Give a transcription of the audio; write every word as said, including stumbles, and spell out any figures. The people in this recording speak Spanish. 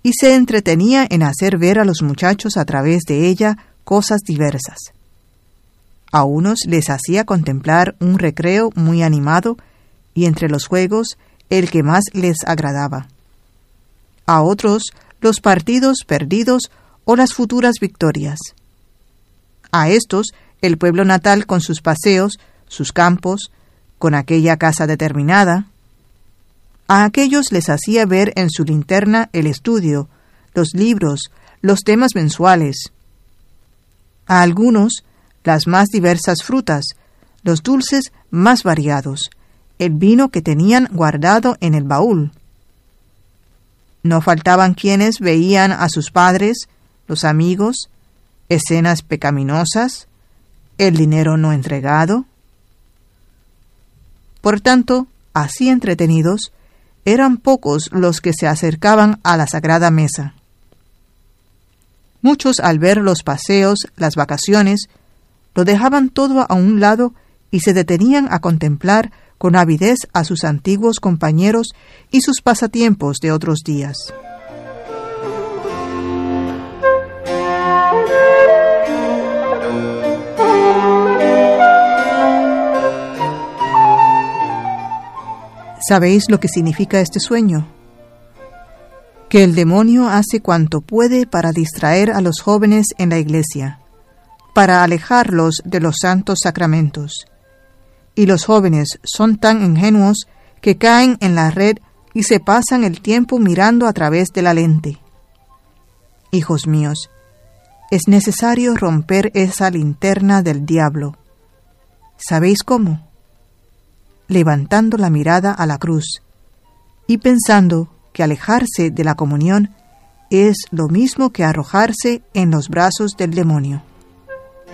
y se entretenía en hacer ver a los muchachos a través de ella cosas diversas. A unos les hacía contemplar un recreo muy animado y entre los juegos el que más les agradaba. A otros los partidos perdidos o las futuras victorias. A estos el pueblo natal con sus paseos, sus campos, con aquella casa determinada. A aquellos les hacía ver en su linterna el estudio, los libros, los temas mensuales. A algunos las más diversas frutas, los dulces más variados, el vino que tenían guardado en el baúl. No faltaban quienes veían a sus padres, los amigos, escenas pecaminosas, el dinero no entregado. Por tanto, así entretenidos, eran pocos los que se acercaban a la sagrada mesa. Muchos, al ver los paseos, las vacaciones, lo dejaban todo a un lado y se detenían a contemplar con avidez a sus antiguos compañeros y sus pasatiempos de otros días. ¿Sabéis lo que significa este sueño? Que el demonio hace cuanto puede para distraer a los jóvenes en la iglesia, para alejarlos de los santos sacramentos. Y los jóvenes son tan ingenuos que caen en la red y se pasan el tiempo mirando a través de la lente. Hijos míos, es necesario romper esa linterna del diablo. ¿Sabéis cómo? Levantando la mirada a la cruz y pensando que alejarse de la comunión es lo mismo que arrojarse en los brazos del demonio.